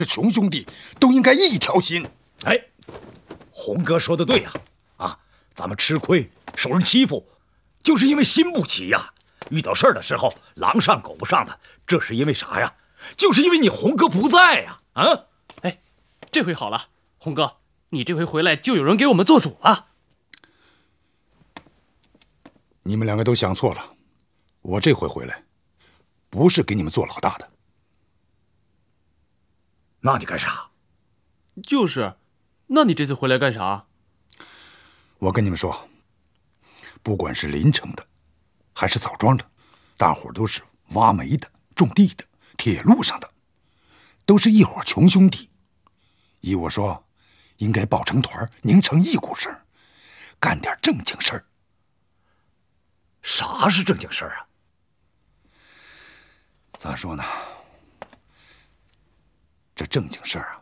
这穷兄弟都应该一条心。 哎，洪哥说的对呀，咱们吃亏受人欺负，就是因为心不齐呀。遇到事儿的时候狼上狗不上的，这是因为啥呀？就是因为你洪哥不在呀！ 哎，这回好了，洪哥，你这回回来就有人给我们做主了。 你们两个都想错了，我这回回来，不是给你们做老大的。 那你干啥？ 就是，那你这次回来干啥？ 我跟你们说，不管是临城的，还是枣庄的，大伙都是挖煤的、种地的、铁路上的，都是一伙穷兄弟。依我说，应该抱成团，拧成一股绳，干点正经事儿。 啥是正经事儿啊？ 咋说呢？这正经事儿啊，